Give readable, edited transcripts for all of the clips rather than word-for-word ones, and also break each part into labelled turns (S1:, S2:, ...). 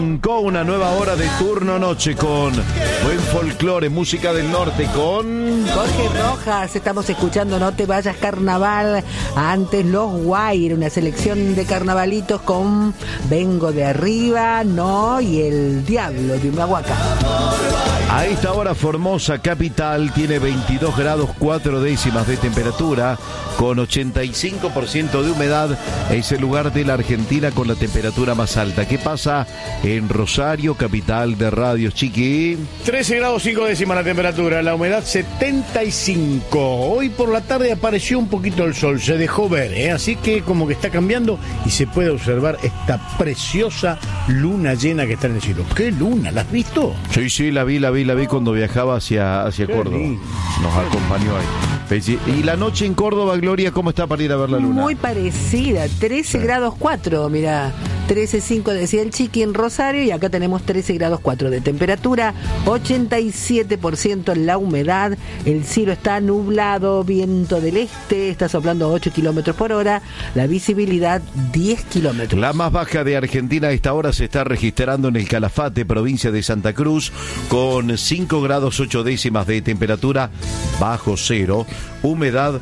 S1: Con una nueva hora de turno noche con buen folclore, música del norte con
S2: Jorge Rojas. Estamos escuchando No Te Vayas Carnaval, antes Los Guaire, una selección de carnavalitos con Vengo de Arriba, No y El Diablo de Humahuaca.
S1: A esta hora Formosa capital tiene 22 grados 4 décimas de temperatura con 85% de humedad. Es el lugar de la Argentina con la temperatura más alta. ¿Qué pasa en Rosario, capital de radios, Chiqui?
S3: 13 grados 5 décimas la temperatura, la humedad 75. Hoy por la tarde apareció un poquito el sol, se dejó ver, así que como que está cambiando y se puede observar esta preciosa luna llena que está en el cielo. ¿Qué luna? ¿La has visto?
S1: Sí, la vi cuando viajaba hacia Córdoba.
S3: Lindo.
S1: Nos acompañó ahí. Y la noche en Córdoba, Gloria, ¿cómo está para ir a ver la luna?
S2: Muy parecida, 13 grados 4, mirá. 13.5 decía el Chiqui en Rosario y acá tenemos 13 grados 4 de temperatura, 87% la humedad, el cielo está nublado, viento del este, está soplando 8 kilómetros por hora, la visibilidad 10 kilómetros.
S1: La más baja de Argentina a esta hora se está registrando en el Calafate, provincia de Santa Cruz, con 5 grados 8 décimas de temperatura bajo cero, humedad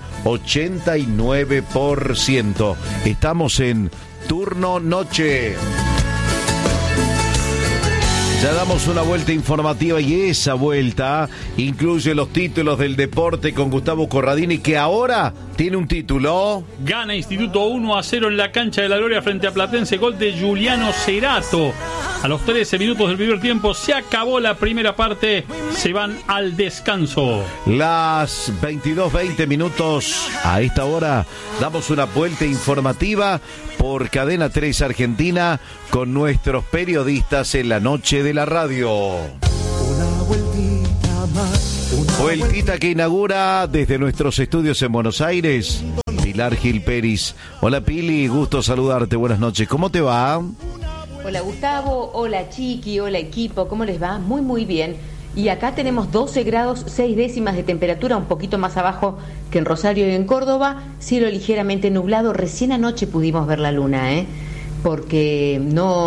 S1: 89%. Estamos en turno noche. Ya damos una vuelta informativa y esa vuelta incluye los títulos del deporte con Gustavo Corradini, que ahora tiene un título.
S4: Gana Instituto 1-0 en la cancha de la Gloria frente a Platense, gol de Giuliano Cerato. A los 13 minutos del primer tiempo se acabó la primera parte, se van al descanso.
S1: Las 22:20 minutos, a esta hora damos una vuelta informativa por Cadena 3 Argentina con nuestros periodistas en la noche de la radio. Vueltita que inaugura desde nuestros estudios en Buenos Aires, Pilar Gil Peris. Hola Pili, gusto saludarte, buenas noches, ¿cómo te va?
S5: Hola Gustavo, hola Chiqui, hola equipo, ¿cómo les va? Muy muy bien. Y acá tenemos 12 grados 6 décimas de temperatura, un poquito más abajo que en Rosario y en Córdoba, cielo ligeramente nublado. Recién anoche pudimos ver la luna, porque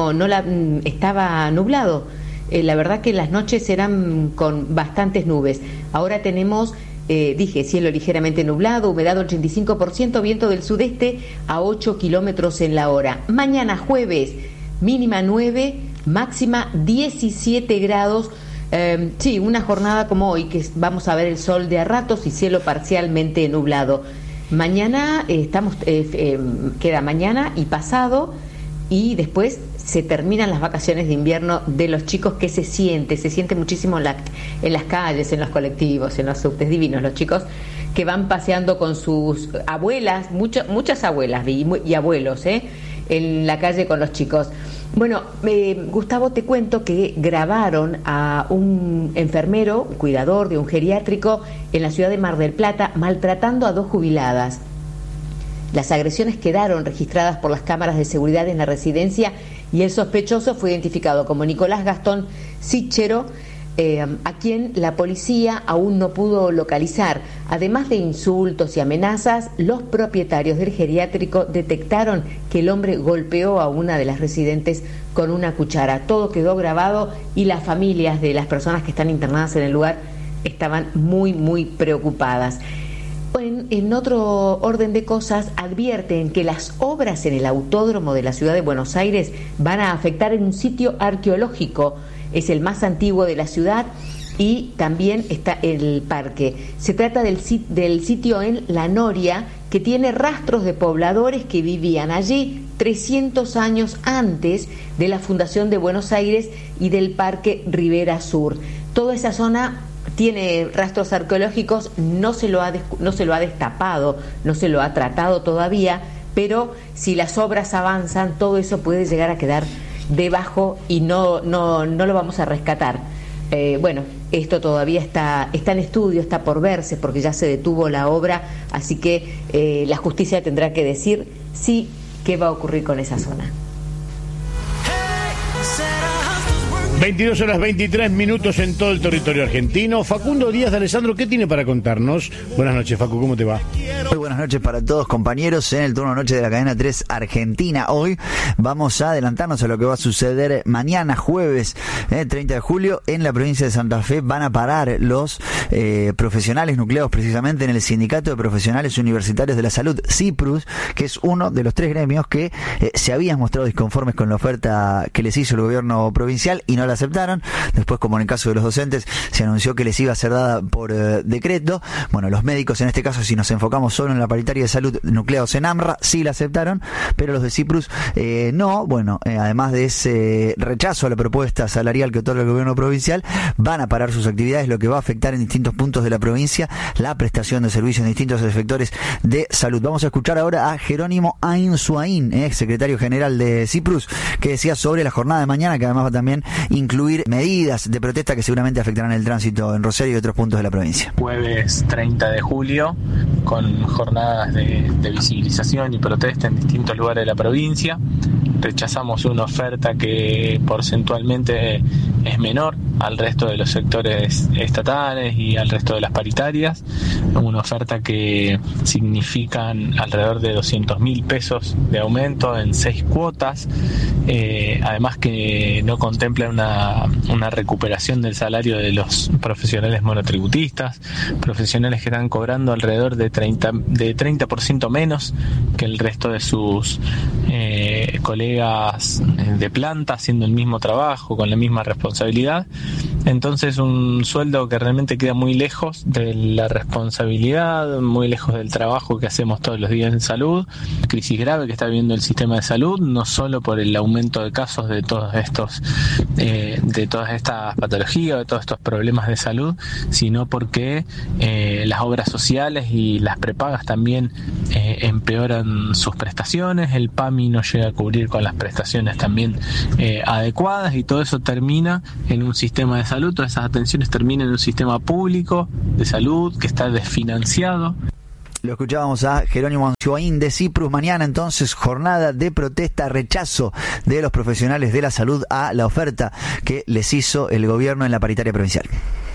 S5: estaba nublado. La verdad que las noches eran con bastantes nubes. Ahora tenemos, cielo ligeramente nublado, humedad 85%, viento del sudeste a 8 kilómetros en la hora. Mañana jueves, mínima 9, máxima 17 grados. Una jornada como hoy, que vamos a ver el sol de a ratos y cielo parcialmente nublado. Mañana queda mañana y pasado, y después se terminan las vacaciones de invierno de los chicos, que se siente muchísimo en las calles, en los colectivos, en los subtes, divinos los chicos que van paseando con sus abuelas, muchas abuelas y abuelos, en la calle con los chicos. Bueno, Gustavo, te cuento que grabaron a un enfermero, un cuidador de un geriátrico en la ciudad de Mar del Plata maltratando a 2 jubiladas. Las agresiones quedaron registradas por las cámaras de seguridad en la residencia y el sospechoso fue identificado como Nicolás Gastón Sichero, a quien la policía aún no pudo localizar. Además de insultos y amenazas, los propietarios del geriátrico detectaron que el hombre golpeó a una de las residentes con una cuchara. Todo quedó grabado y las familias de las personas que están internadas en el lugar estaban muy, muy preocupadas. En otro orden de cosas, advierten que las obras en el autódromo de la ciudad de Buenos Aires van a afectar en un sitio arqueológico. Es el más antiguo de la ciudad y también está el parque. Se trata del sitio en La Noria, que tiene rastros de pobladores que vivían allí 300 años antes de la fundación de Buenos Aires y del Parque Rivera Sur. Toda esa zona tiene rastros arqueológicos, no se lo ha destapado, no se lo ha tratado todavía, pero si las obras avanzan, todo eso puede llegar a quedar debajo y no lo vamos a rescatar. Esto todavía está en estudio, está por verse, porque ya se detuvo la obra, así que la justicia tendrá que decir qué va a ocurrir con esa zona.
S3: 22 horas 23 minutos en todo el territorio argentino. Facundo Díaz de Alessandro, ¿qué tiene para contarnos? Buenas noches, Facu, ¿cómo te va?
S6: Muy buenas noches para todos, compañeros, en el turno noche de la cadena 3 Argentina. Hoy vamos a adelantarnos a lo que va a suceder mañana, jueves 30 de julio, en la provincia de Santa Fe. Van a parar los profesionales nucleados precisamente en el Sindicato de Profesionales Universitarios de la Salud, CIPRUS, que es uno de los 3 gremios que se habían mostrado disconformes con la oferta que les hizo el gobierno provincial y no la aceptaron. Después, como en el caso de los docentes, se anunció que les iba a ser dada por decreto. Bueno, los médicos, en este caso, si nos enfocamos solo en la paritaria de salud, nucleados en AMRA, sí la aceptaron, pero los de CIPRUS no. Bueno, además de ese rechazo a la propuesta salarial que otorga el gobierno provincial, van a parar sus actividades, lo que va a afectar en distintos puntos de la provincia la prestación de servicios en distintos sectores de salud. Vamos a escuchar ahora a Jerónimo Ainsuain, ex secretario general de CIPRUS, que decía sobre la jornada de mañana, que además va también incluir medidas de protesta que seguramente afectarán el tránsito en Rosario y otros puntos de la provincia.
S7: Jueves 30 de julio, con jornadas de visibilización y protesta en distintos lugares de la provincia. Rechazamos una oferta que porcentualmente es menor al resto de los sectores estatales y al resto de las paritarias, una oferta que significan alrededor de 200.000 pesos de aumento en 6 cuotas, además que no contempla una recuperación del salario de los profesionales monotributistas, profesionales que están cobrando alrededor de 30% menos que el resto de sus colegas de planta, haciendo el mismo trabajo, con la misma responsabilidad. Entonces, un sueldo que realmente queda muy lejos de la responsabilidad, muy lejos del trabajo que hacemos todos los días en salud. Crisis grave que está viviendo el sistema de salud, no solo por el aumento de casos de todos estos, de todas estas patologías, de todos estos problemas de salud, sino porque las obras sociales y las prepagas también empeoran sus prestaciones. El PAMI no llega a cubrir con las prestaciones también adecuadas, y todo eso termina en un sistema de salud, todas esas atenciones terminan en un sistema público de salud que está desfinanciado.
S6: Lo escuchábamos a Jerónimo Ainsuain de CIPRUS. Mañana entonces jornada de protesta, rechazo de los profesionales de la salud a la oferta que les hizo el gobierno en la paritaria provincial.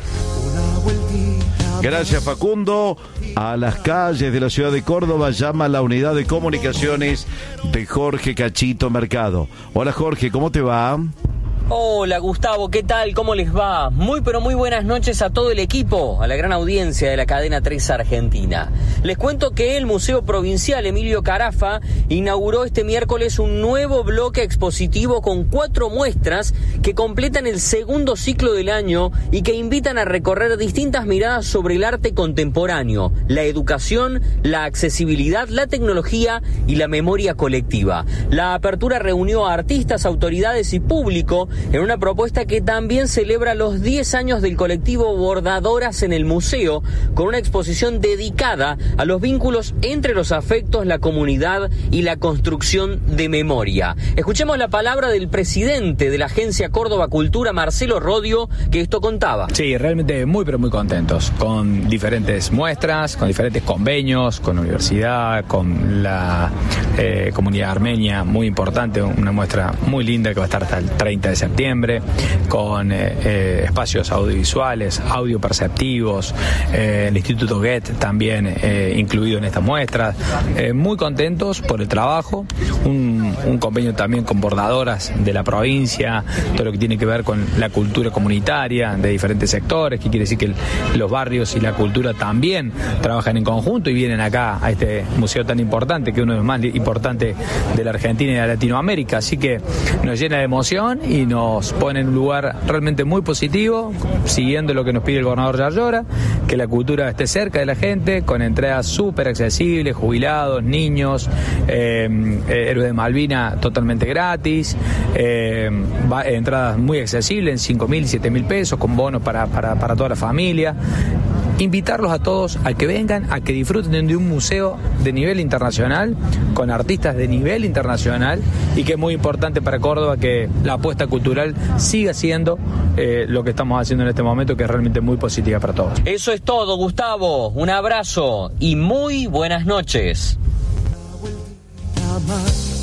S1: Gracias, Facundo. A las calles de la ciudad de Córdoba llama la unidad de comunicaciones de Jorge Cachito Mercado. Hola, Jorge, ¿cómo te va?
S8: Hola, Gustavo, ¿qué tal? ¿Cómo les va? Muy pero muy buenas noches a todo el equipo, a la gran audiencia de la cadena 3 Argentina. Les cuento que el Museo Provincial Emilio Carafa inauguró este miércoles un nuevo bloque expositivo con 4 muestras que completan el segundo ciclo del año y que invitan a recorrer distintas miradas sobre el arte contemporáneo, la educación, la accesibilidad, la tecnología y la memoria colectiva. La apertura reunió a artistas, autoridades y público en una propuesta que también celebra los 10 años del colectivo Bordadoras en el museo, con una exposición dedicada a los vínculos entre los afectos, la comunidad y la construcción de memoria. Escuchemos la palabra del presidente de la Agencia Córdoba Cultura, Marcelo Rodio, que esto contaba.
S9: Sí, realmente muy pero muy contentos, con diferentes muestras, con diferentes convenios, con la universidad, con la comunidad armenia, muy importante, una muestra muy linda que va a estar hasta el 30 de septiembre, con espacios audiovisuales, audioperceptivos, el Instituto Goethe también incluido en estas muestras. Muy contentos por el trabajo, un convenio también con bordadoras de la provincia, todo lo que tiene que ver con la cultura comunitaria de diferentes sectores, que quiere decir que los barrios y la cultura también trabajan en conjunto y vienen acá a este museo tan importante, que es uno de los más importantes de la Argentina y de Latinoamérica. Así que nos llena de emoción y nos pone en un lugar realmente muy positivo, siguiendo lo que nos pide el gobernador Yarlora, que la cultura esté cerca de la gente, con entradas súper accesibles, jubilados, niños, héroes de Malvina totalmente gratis, entradas muy accesibles en 5.000, 7.000 pesos, con bonos para toda la familia. Invitarlos a todos a que vengan, a que disfruten de un museo de nivel internacional, con artistas de nivel internacional, y que es muy importante para Córdoba que la apuesta cultural siga siendo lo que estamos haciendo en este momento, que es realmente muy positiva para todos.
S8: Eso es todo, Gustavo. Un abrazo y muy buenas noches.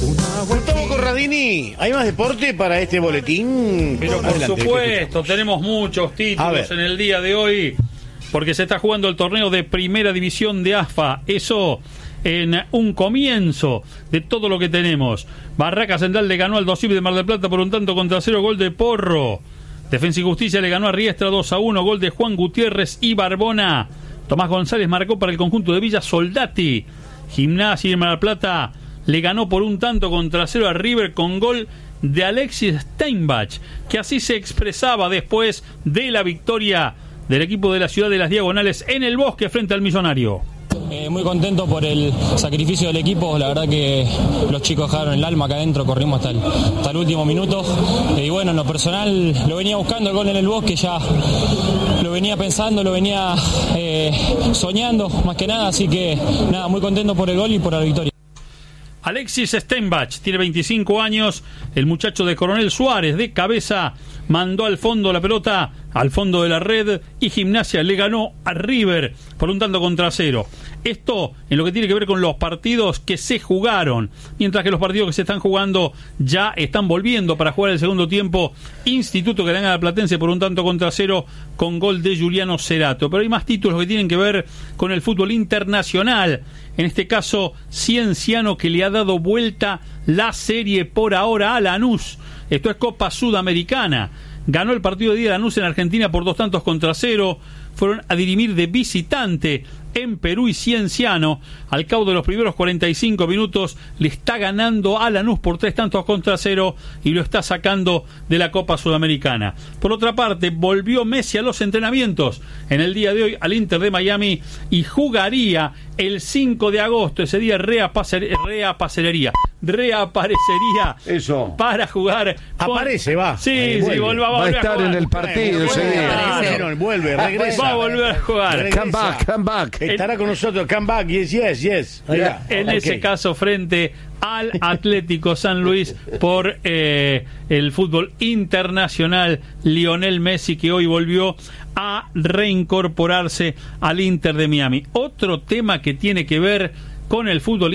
S3: Gustavo Corradini, ¿hay más deporte para este boletín?
S4: Pero por
S3: Adelante,
S4: supuesto, tenemos muchos títulos en el día de hoy, porque se está jugando el torneo de Primera División de AFA. Eso en un comienzo de todo lo que tenemos. Barraca Central le ganó al Dosib de Mar del Plata por un tanto contra 0, gol de Porro. Defensa y Justicia le ganó a Riestra 2-1, gol de Juan Gutiérrez y Barbona. Tomás González marcó para el conjunto de Villa Soldati. Gimnasia de Mar del Plata le ganó por un tanto contra 0 a River con gol de Alexis Steinbach, que así se expresaba después de la victoria del equipo de la Ciudad de las Diagonales en el Bosque frente al Millonario.
S10: Muy contento por el sacrificio del equipo, la verdad que los chicos dejaron el alma acá adentro, corrimos hasta el último minuto y bueno, en lo personal lo venía buscando el gol en el Bosque, ya lo venía pensando, lo venía soñando más que nada, así que nada, muy contento por el gol y por la victoria.
S4: Alexis Steinbach tiene 25 años, el muchacho de Coronel Suárez de cabeza mandó al fondo la pelota, al fondo de la red, y Gimnasia le ganó a River por un tanto contra 0. Esto en lo que tiene que ver con los partidos que se jugaron, mientras que los partidos que se están jugando ya están volviendo para jugar el segundo tiempo. Instituto que le gana a Platense por un tanto contra 0 con gol de Juliano Cerato. Pero hay más títulos que tienen que ver con el fútbol internacional. En este caso, Cienciano, que le ha dado vuelta la serie por ahora a Lanús. Esto es Copa Sudamericana. Ganó el partido de día de Lanús en Argentina por 2 tantos contra 0. Fueron a dirimir de visitante en Perú y Cienciano, al cabo de los primeros 45 minutos, le está ganando a Lanús por 3 tantos contra 0 y lo está sacando de la Copa Sudamericana. Por otra parte, volvió Messi a los entrenamientos en el día de hoy al Inter de Miami y jugaría el 5 de agosto. Ese día reaparecería
S1: eso
S4: para jugar.
S3: Aparece, va.
S4: Sí,
S3: vuelve.
S4: sí,
S1: va a estar en el partido ese día.
S3: Vuelve, regresa.
S4: Va a volver a jugar.
S3: Regresa.
S1: Come back.
S3: Estará con nosotros, come back, yes.
S4: En ese caso, frente al Atlético San Luis por el fútbol internacional, Lionel Messi, que hoy volvió a reincorporarse al Inter de Miami. Otro tema que tiene que ver con el fútbol